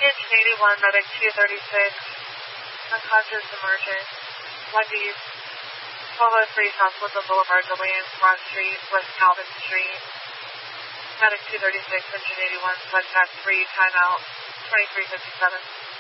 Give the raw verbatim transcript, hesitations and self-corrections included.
Engine eighty-one, medic two thirty-six, unconscious emergent, Wendy's, twelve oh three South Woodland Boulevard, Deland, Broad Street, West Calvin Street, medic two thirty-six, engine eighty-one, contact three, timeout, twenty-three fifty-seven.